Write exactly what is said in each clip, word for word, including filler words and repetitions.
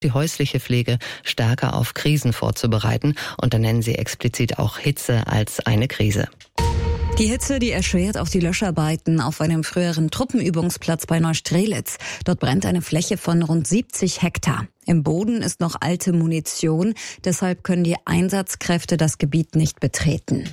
die häusliche Pflege stärker auf Krisen vorzubereiten. Und da nennen sie explizit auch Hitze als eine Krise. Die Hitze, die erschwert auch die Löscharbeiten auf einem früheren Truppenübungsplatz bei Neustrelitz. Dort brennt eine Fläche von rund siebzig Hektar. Im Boden ist noch alte Munition, deshalb können die Einsatzkräfte das Gebiet nicht betreten.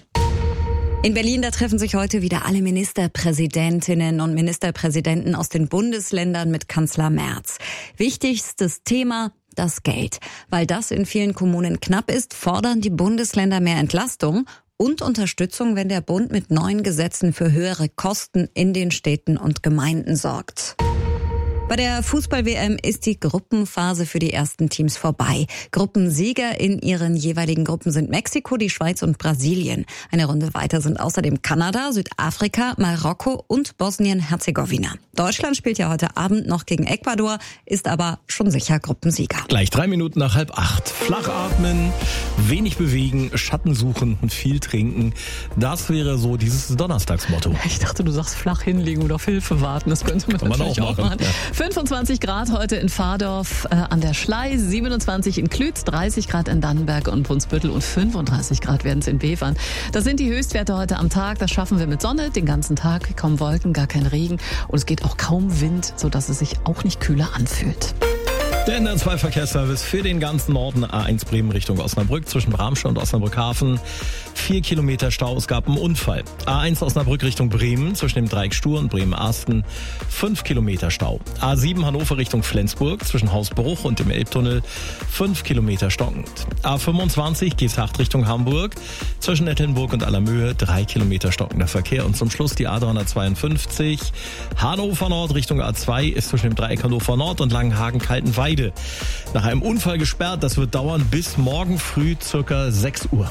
In Berlin, da treffen sich heute wieder alle Ministerpräsidentinnen und Ministerpräsidenten aus den Bundesländern mit Kanzler Merz. Wichtigstes Thema: das Geld. Weil das in vielen Kommunen knapp ist, fordern die Bundesländer mehr Entlastung und Unterstützung, wenn der Bund mit neuen Gesetzen für höhere Kosten in den Städten und Gemeinden sorgt. Bei der Fußball-W M ist die Gruppenphase für die ersten Teams vorbei. Gruppensieger in ihren jeweiligen Gruppen sind Mexiko, die Schweiz und Brasilien. Eine Runde weiter sind außerdem Kanada, Südafrika, Marokko und Bosnien-Herzegowina. Deutschland spielt ja heute Abend noch gegen Ecuador, ist aber schon sicher Gruppensieger. Gleich drei Minuten nach halb acht. Flach atmen, wenig bewegen, Schatten suchen und viel trinken. Das wäre so dieses Donnerstagsmotto. Ich dachte, du sagst flach hinlegen oder auf Hilfe warten. Das könnte man, Kann man natürlich auch machen. Auch machen. Ja. fünfundzwanzig Grad heute in Fahrdorf äh, an der Schlei, siebenundzwanzig in Klütz, dreißig Grad in Dannenberg und Brunsbüttel und fünfunddreißig Grad werden es in Bevern. Das sind die Höchstwerte heute am Tag. Das schaffen wir mit Sonne den ganzen Tag. Kaum Wolken, gar kein Regen und es geht auch kaum Wind, sodass es sich auch nicht kühler anfühlt. Der N R zwei Verkehrsservice für den ganzen Norden. A eins Bremen Richtung Osnabrück zwischen Bramstedt und Osnabrück-Hafen. Vier Kilometer Stau, es gab einen Unfall. A eins Osnabrück Richtung Bremen zwischen dem Dreieck Stur und Bremen-Arsten. Fünf Kilometer Stau. A sieben Hannover Richtung Flensburg zwischen Hausbruch und dem Elbtunnel. Fünf Kilometer stockend. A fünfundzwanzig Geesthacht Richtung Hamburg zwischen Nettelnburg und Allermöhe. Drei Kilometer stockender Verkehr. Und zum Schluss die A dreihundertzweiundfünfzig Hannover Nord Richtung A zwei ist zwischen dem Dreieck Hannover Nord und Langenhagen-Kaltenweide nach einem Unfall gesperrt. Das wird dauern bis morgen früh circa sechs Uhr.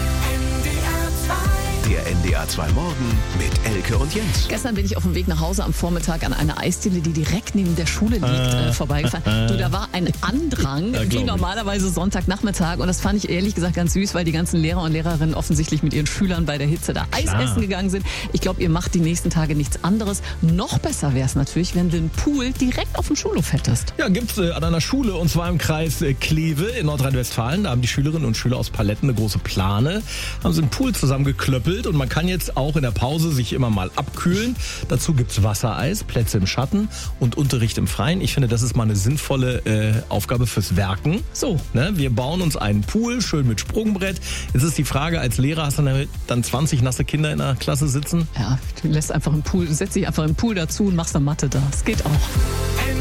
Der N D R zwei Morgen mit Elke und Jens. Gestern bin ich auf dem Weg nach Hause am Vormittag an einer Eisdiele, die direkt neben der Schule liegt, äh, vorbeigefahren. Du, da war ein Andrang, ja, wie normalerweise Sonntagnachmittag. Und das fand ich ehrlich gesagt ganz süß, weil die ganzen Lehrer und Lehrerinnen offensichtlich mit ihren Schülern bei der Hitze da Eis Klar. essen gegangen sind. Ich glaube, ihr macht die nächsten Tage nichts anderes. Noch besser wäre es natürlich, wenn du einen Pool direkt auf dem Schulhof hättest. Ja, gibt's äh, an einer Schule, und zwar im Kreis äh, Kleve in Nordrhein-Westfalen. Da haben die Schülerinnen und Schüler aus Paletten eine große Plane, haben sie einen Pool zusammengeklöppelt und man kann jetzt auch in der Pause sich immer mal abkühlen. Dazu gibt's Wassereis, Plätze im Schatten und Unterricht im Freien. Ich finde, das ist mal eine sinnvolle äh, Aufgabe fürs Werken. So, ne? Wir bauen uns einen Pool, schön mit Sprungbrett. Jetzt ist die Frage, als Lehrer hast du dann zwanzig nasse Kinder in der Klasse sitzen? Ja, du lässt einfach im Pool, setzt dich einfach im Pool dazu und machst dann Mathe da. Das geht auch.